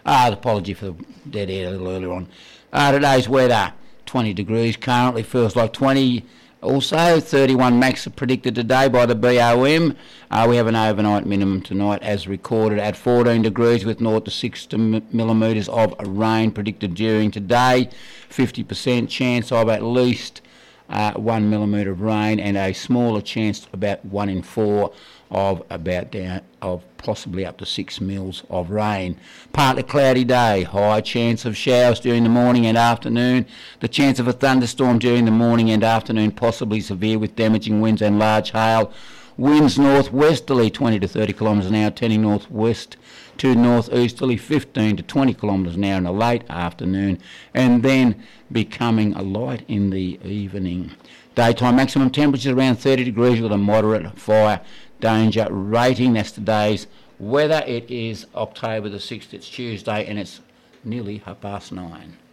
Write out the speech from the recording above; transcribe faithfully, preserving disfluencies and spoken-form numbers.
Ah, apology for the dead air a little earlier on. Uh, today's weather, twenty degrees currently, feels like twenty. Also, thirty-one max are predicted today by the B O M. Uh, we have an overnight minimum tonight as recorded at fourteen degrees with zero to six millimetres of rain predicted during today. fifty percent chance of at least uh, one millimetre of rain and a smaller chance, about one in four, of about down of possibly up to six mils of rain. Partly cloudy day, high chance of showers during the morning and afternoon. The chance of a thunderstorm during the morning and afternoon, possibly severe with damaging winds and large hail. Winds northwesterly twenty to thirty kilometres an hour, turning northwest to northeasterly fifteen to twenty kilometres an hour in the late afternoon, and then becoming light in the evening. Daytime maximum temperatures around thirty degrees with a moderate fire danger rating. That's today's weather. It is October the sixth, it's Tuesday, and it's nearly half past nine.